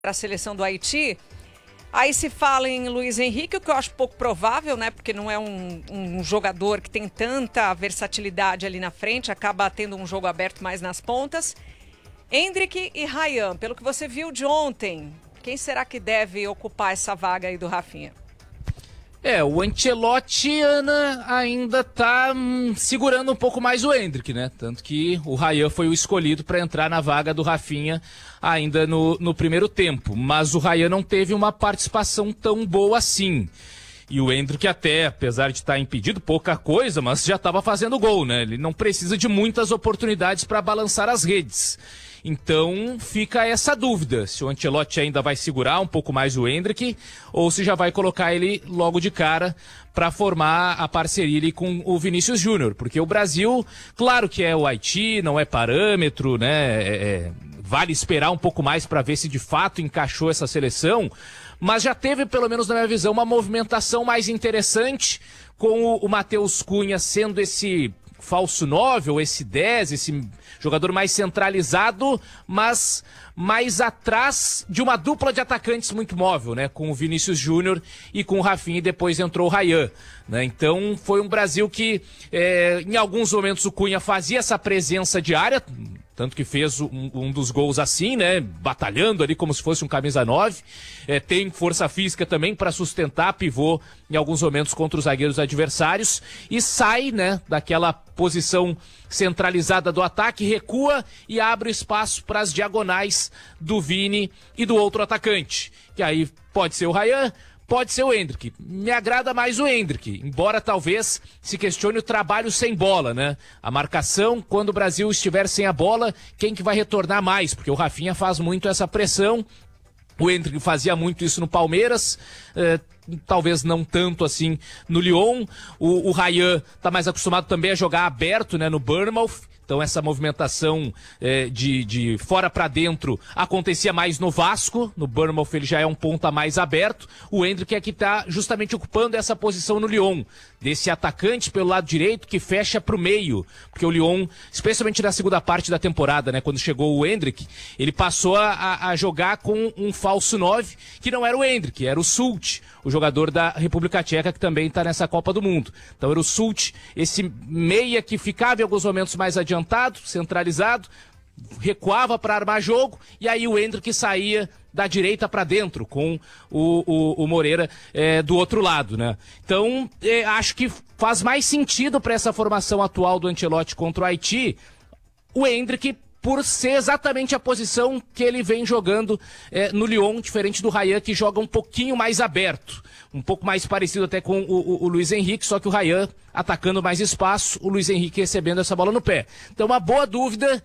para a seleção do Haiti. Aí se fala em Luiz Henrique, o que eu acho pouco provável, né? Porque não é um jogador que tem tanta versatilidade ali na frente, acaba tendo um jogo aberto mais nas pontas. Endrick e Ryan, pelo que você viu de ontem, quem será que deve ocupar essa vaga aí do Rafinha? O Ancelotti, Ana, ainda tá segurando um pouco mais o Endrick, né? Tanto que o Ryan foi o escolhido para entrar na vaga do Rafinha ainda no primeiro tempo. Mas o Ryan não teve uma participação tão boa assim. E o Endrick até, apesar de estar impedido, pouca coisa, mas já estava fazendo gol, né? Ele não precisa de muitas oportunidades para balançar as redes. Então fica essa dúvida, se o Ancelotti ainda vai segurar um pouco mais o Endrick ou se já vai colocar ele logo de cara para formar a parceria ali com o Vinícius Júnior, porque o Brasil, claro que é o Haiti, não é parâmetro, né? Vale esperar um pouco mais para ver se de fato encaixou essa seleção, mas já teve, pelo menos na minha visão, uma movimentação mais interessante com o Matheus Cunha sendo esse falso 9 ou esse 10, esse jogador mais centralizado, mas mais atrás de uma dupla de atacantes muito móvel, né? Com o Vinícius Júnior e com o Rafinha, e depois entrou o Ryan, né? Então foi um Brasil que em alguns momentos o Cunha fazia essa presença de área, tanto que fez um dos gols assim, né? Batalhando ali como se fosse um camisa 9. Tem força física também para sustentar pivô em alguns momentos contra os zagueiros adversários. E sai, né, daquela posição centralizada do ataque, recua e abre espaço para as diagonais do Vini e do outro atacante. Que aí pode ser o Ryan, pode ser o Endrick. Me agrada mais o Endrick, embora talvez se questione o trabalho sem bola, né? A marcação, quando o Brasil estiver sem a bola, quem que vai retornar mais? Porque o Rafinha faz muito essa pressão, o Endrick fazia muito isso no Palmeiras, talvez não tanto assim no Lyon. O Ryan tá mais acostumado também a jogar aberto, né, no Bournemouth. Então essa movimentação de fora para dentro acontecia mais no Vasco. No Bournemouth ele já é um ponta mais aberto. O Endrick é que está justamente ocupando essa posição no Lyon, desse atacante pelo lado direito que fecha para o meio. Porque o Lyon, especialmente na segunda parte da temporada, né, quando chegou o Endrick, ele passou a jogar com um falso 9, que não era o Endrick, era o Sult, o jogador da República Tcheca, que também está nessa Copa do Mundo. Então era o Sult, esse meia que ficava em alguns momentos mais adiantado, centralizado, recuava para armar jogo, e aí o Endrick saía da direita para dentro, com o Moreira do outro lado, né? Então, acho que faz mais sentido para essa formação atual do Ancelotti contra o Haiti, o Endrick, por ser exatamente a posição que ele vem jogando no Lyon, diferente do Ryan, que joga um pouquinho mais aberto, um pouco mais parecido até com o Luiz Henrique, só que o Ryan atacando mais espaço, o Luiz Henrique recebendo essa bola no pé. Então, uma boa dúvida.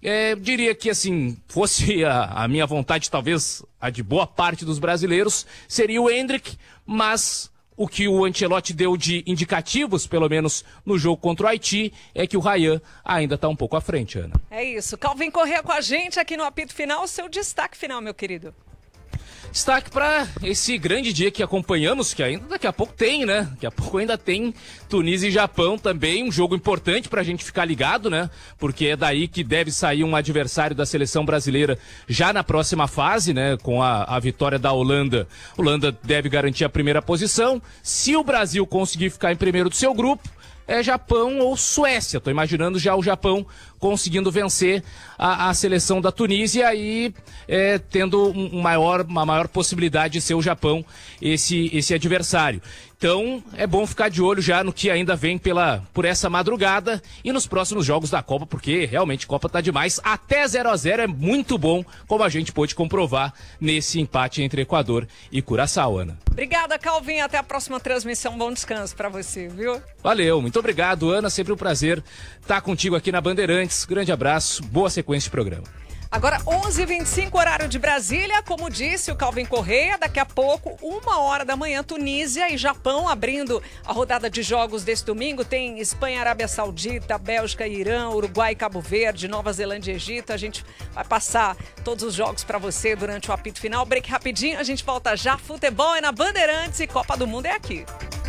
Diria que, assim, fosse a minha vontade, talvez a de boa parte dos brasileiros, seria o Endrick, mas o que o Ancelotti deu de indicativos, pelo menos no jogo contra o Haiti, é que o Ryan ainda está um pouco à frente, Ana. É isso. Calvin Correa com a gente aqui no apito final. O seu destaque final, meu querido. Destaque para esse grande dia que acompanhamos, que ainda daqui a pouco tem, né? Daqui a pouco ainda tem Tunísia e Japão também, um jogo importante para a gente ficar ligado, né? Porque é daí que deve sair um adversário da seleção brasileira já na próxima fase, né? Com a vitória da Holanda. A Holanda deve garantir a primeira posição. Se o Brasil conseguir ficar em primeiro do seu grupo, é Japão ou Suécia. Estou imaginando já o Japão conseguindo vencer a seleção da Tunísia e tendo uma maior possibilidade de ser o Japão esse adversário. Então é bom ficar de olho já no que ainda vem por essa madrugada e nos próximos jogos da Copa, porque realmente a Copa tá demais. Até 0-0 é muito bom, como a gente pôde comprovar nesse empate entre Equador e Curaçao, Ana. Obrigada, Calvin. Até a próxima transmissão. Bom descanso para você, viu? Valeu, muito obrigado, Ana. Sempre um prazer estar contigo aqui na Bandeirantes. Grande abraço, boa sequência de programa. Agora 11h25, horário de Brasília. Como disse o Calvin Correa, daqui a pouco, 1h da manhã, Tunísia e Japão abrindo a rodada de jogos desse domingo. Tem Espanha, Arábia Saudita, Bélgica, Irã, Uruguai, Cabo Verde, Nova Zelândia e Egito. A gente vai passar todos os jogos para você durante o apito final. Break rapidinho, a gente volta já. Futebol é na Bandeirantes e Copa do Mundo é aqui.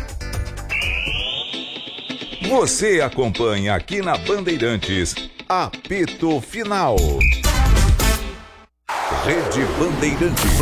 Você acompanha aqui na Bandeirantes, apito final. Rede Bandeirantes.